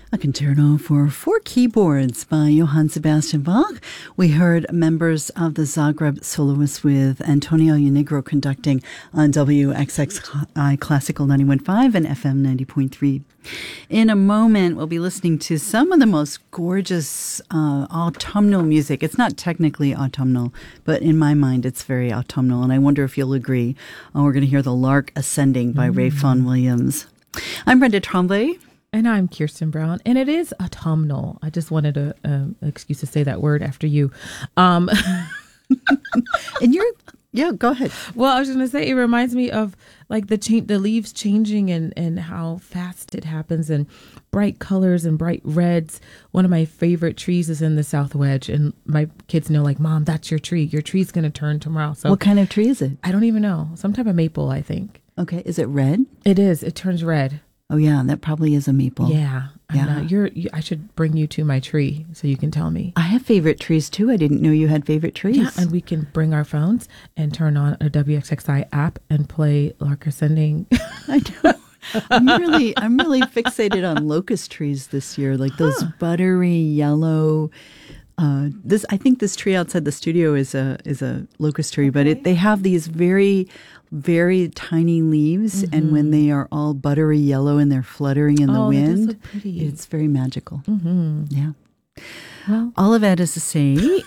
A concerto for four keyboards by Johann Sebastian Bach. We heard members of the Zagreb Soloists with Antonio Unigro conducting on WXXI Classical 91.5 and FM 90.3. In a moment, we'll be listening to some of the most gorgeous autumnal music. It's not technically autumnal, but in my mind, it's very autumnal, and I wonder if you'll agree. We're going to hear The Lark Ascending by Ray Vaughan Williams. I'm Brenda Tremblay. And I'm Kirsten Brown, and it is autumnal. I just wanted an excuse to say that word after you. And yeah, go ahead. Well, I was going to say, it reminds me of like the leaves changing and how fast it happens, and bright colors and bright reds. One of my favorite trees is in the South Wedge, and my kids know, like, Mom, that's your tree. Your tree's going to turn tomorrow. So what kind of tree is it? I don't even know. Some type of maple, I think. Okay. Is it red? It is. It turns red. Oh, yeah, that probably is a maple. Yeah. I should bring you to my tree so you can tell me. I have favorite trees, too. I didn't know you had favorite trees. Yeah, and we can bring our phones and turn on a WXXI app and play Lark Ascending. I know. I'm really fixated on locust trees this year, like those buttery yellow. I think this tree outside the studio is a locust tree, but they have these very, very tiny leaves, and when they are all buttery yellow and they're fluttering in the wind, it's very magical. Mm-hmm. Yeah. Well, all of that is to say,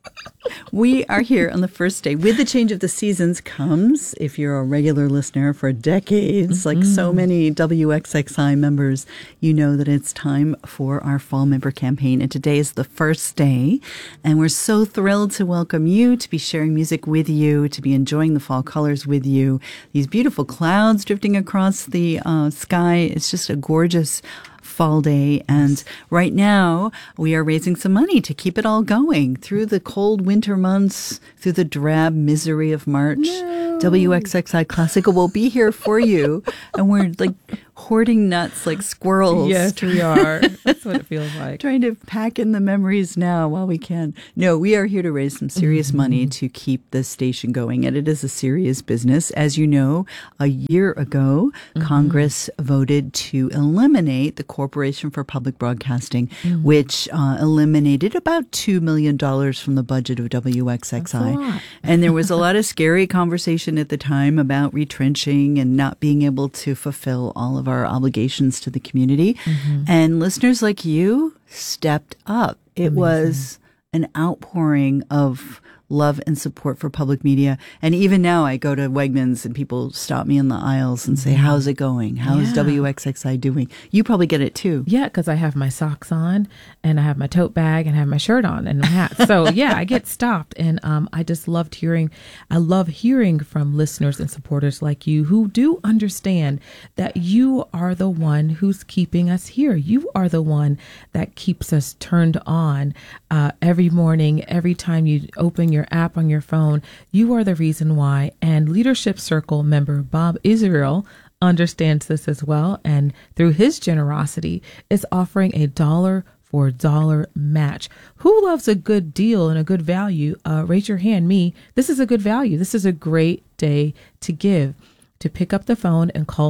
we are here on the first day. With the change of the seasons comes, if you're a regular listener for decades, like so many WXXI members, you know that it's time for our fall member campaign. And today is the first day. And we're so thrilled to welcome you, to be sharing music with you, to be enjoying the fall colors with you. These beautiful clouds drifting across the sky. It's just a gorgeous fall day, and right now we are raising some money to keep it all going through the cold winter months, through the drab misery of March. No. WXXI Classical will be here for you, and we're like hoarding nuts like squirrels. Yes, we are. That's what it feels like. Trying to pack in the memories now while we can. No, we are here to raise some serious money to keep this station going, and it is a serious business. As you know, a year ago, Congress voted to eliminate the Corporation for Public Broadcasting, which eliminated about $2 million from the budget of WXXI. And there was a lot of scary conversation at the time about retrenching and not being able to fulfill all of our obligations to the community. And listeners like you stepped up. It was an outpouring of love and support for public media. And even now I go to Wegmans and people stop me in the aisles and say, how's it going? How's WXXI doing? You probably get it too. Yeah, because I have my socks on and I have my tote bag and I have my shirt on and my hat. So yeah, I get stopped. And I just love hearing from listeners and supporters like you who do understand that you are the one who's keeping us here. You are the one that keeps us turned on every morning, every time you open your app on your phone. You are the reason why. And Leadership Circle member Bob Israel understands this as well, and through his generosity is offering a $1 for $1 match. Who loves a good deal and a good value? Raise your hand. Me. This is a good value. This is a great day to give. To pick up the phone and call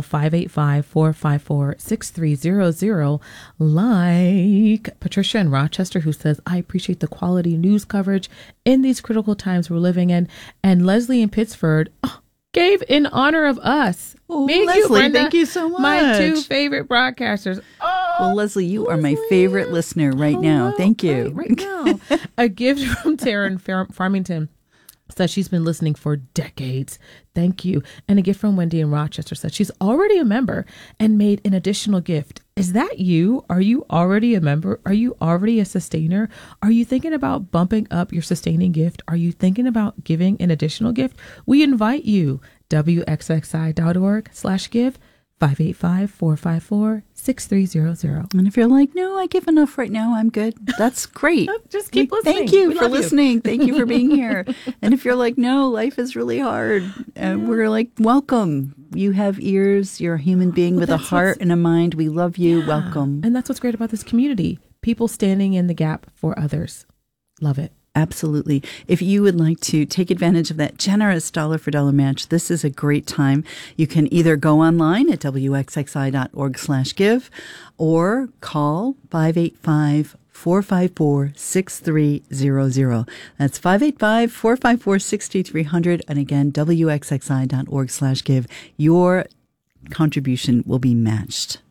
585-454-6300, like Patricia in Rochester, who says, I appreciate the quality news coverage in these critical times we're living in. And Leslie in Pittsford gave in honor of us. Oh, Leslie, Brenda, thank you so much. My two favorite broadcasters. Well, Leslie, you are my favorite listener right now. Thank you. Right now. A gift from Tara in Farmington. Says she's been listening for decades. Thank you. And a gift from Wendy in Rochester says she's already a member and made an additional gift. Is that you? Are you already a member? Are you already a sustainer? Are you thinking about bumping up your sustaining gift? Are you thinking about giving an additional gift? We invite you. WXXI.org/give. 585-454-6300. And if you're like, no, I give enough right now, I'm good. That's great. Just keep listening. Thank you for listening. Thank you for being here. And if you're like, no, life is really hard, we're like, welcome. You have ears. You're a human being with a heart and a mind. We love you. Welcome. And that's what's great about this community. People standing in the gap for others. Love it. Absolutely. If you would like to take advantage of that generous dollar for dollar match, this is a great time. You can either go online at wxxi.org/give or call 585-454-6300. That's 585-454-6300. And again, wxxi.org/give. Your contribution will be matched.